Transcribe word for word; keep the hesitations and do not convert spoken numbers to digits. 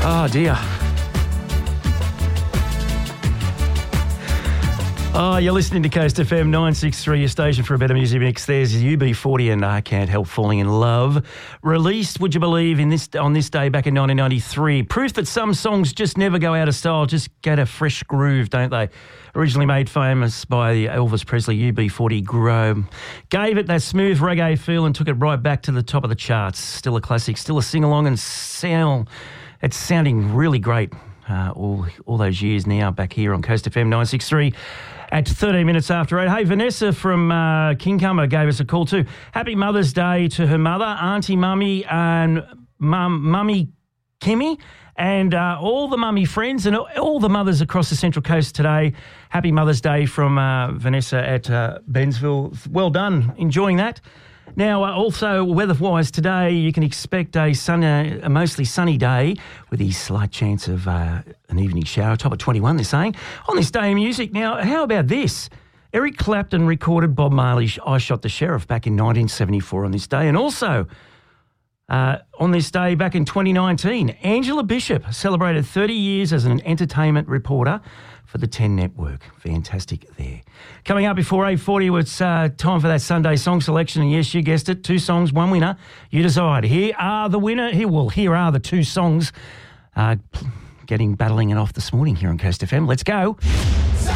Oh, dear. Oh, you're listening to Coast F M nine sixty-three, your station for a better music mix. There's U B forty and I Can't Help Falling in Love. Released, would you believe, in this on this day back in nineteen ninety-three. Proof that some songs just never go out of style, just get a fresh groove, don't they? Originally made famous by Elvis Presley, U B forty Grow. Gave it that smooth reggae feel and took it right back to the top of the charts. Still a classic, still a sing-along, and sound, it's sounding really great uh, all, all those years now back here on Coast F M nine sixty-three. At thirteen minutes after eight. Hey, Vanessa from uh, Kingcumber gave us a call too. Happy Mother's Day to her mother, Auntie Mummy and Mum, Mummy Kimmy, and uh, all the mummy friends and all the mothers across the Central Coast today. Happy Mother's Day from uh, Vanessa at uh, Bensville. Well done. Enjoying that. Now, uh, also, weather-wise today, you can expect a, sunny, a mostly sunny day with a slight chance of uh, an evening shower, top of twenty-one, they're saying. On this day in music, now, how about this? Eric Clapton recorded Bob Marley's I Shot the Sheriff back in nineteen seventy-four on this day. And also, uh, on this day back in twenty nineteen, Angela Bishop celebrated thirty years as an entertainment reporter for the ten Network. Fantastic there. Coming up before eight forty, it's uh, time for that Sunday song selection. And yes, you guessed it, two songs, one winner. You decide. Here are the winner. Here, well, here are the two songs uh, getting battling it off this morning here on Coast F M. Let's go.